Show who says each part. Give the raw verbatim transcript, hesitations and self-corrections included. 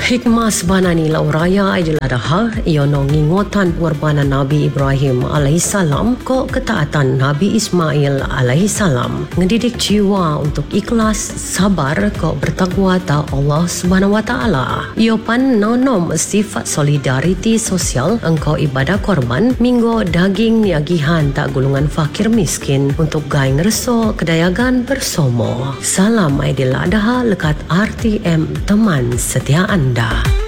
Speaker 1: Hikmah sebanani lau raya Aidil Adha iono ngingotan pengorbanan Nabi Ibrahim alaihissalam ko ketaatan Nabi Ismail alaihissalam, ngedidik jiwa untuk ikhlas, sabar ko bertakwa ta Allah Subhanahu wa taala. Iyo pan nonom sifat solidariti sosial engkau ibadah korban minggo daging niagihan tak gulungan fakir miskin untuk gai ngerso kedayagan bersomo. Salam Aidil Adha lekat R T M teman setia anda.